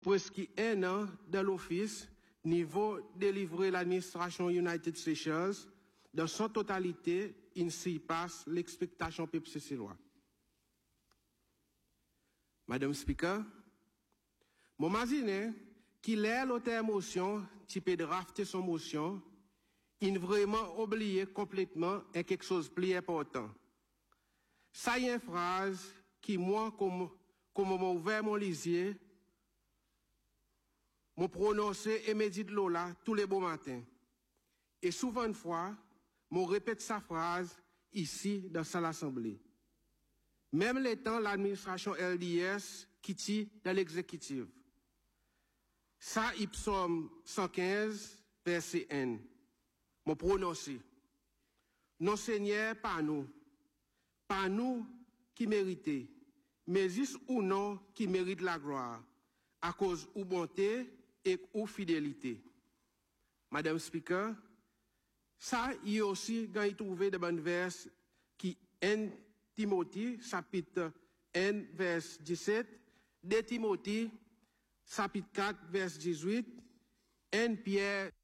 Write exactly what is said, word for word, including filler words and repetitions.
presque un an dans l'office, niveau délivré l'administration United Seychelles, dans son totalité, il s'y passe l'expectation peuple cécilois. Madame Speaker, mon imagine qu'il est l'auteur motion, type de rafter son motion, il vraiment oublié complètement et quelque chose de plus important. Ça y est une phrase qui, moi, comme, comme m'a ouvert mon lisier, m'a prononcé et médite Lola tous les beaux matins. Et souvent une fois, m'on répète sa phrase ici dans cette assemblée. Même les temps l'administration L D S qui tire dans l'exécutif. Ça, Ipsum cent quinze, verset N. M'ont prononcé. Non, Seigneur, pas nous. Pas nous qui méritons, mais juste ou non qui méritent la gloire, à cause ou bonté et ou fidélité. Madame Speaker, ça, il y a aussi, quand il trouvé de bonnes vers qui, N. Timothée, chapitre un, verset dix-sept, deux Timothée, chapitre quatre, verset dix-huit, un Pierre,